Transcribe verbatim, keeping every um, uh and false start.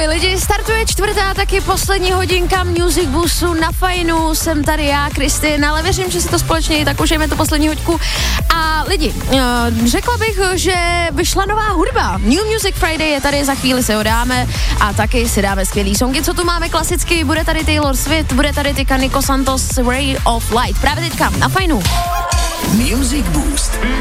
Ahoj lidi, startuje čtvrtá, taky poslední hodinka Music Boostu na Fajnu. Jsem tady já, Kristýna, ale věřím, že si to společně i tak užijeme tu poslední hoďku. A lidi, řekla bych, že vyšla nová hudba. New Music Friday je tady, za chvíli se ho dáme a taky si dáme skvělý songy. Co tu máme klasicky? Bude tady Taylor Swift, bude tady Tika Nico Santos, Ray of Light. Právě teďka na Fajnu. Music Boost.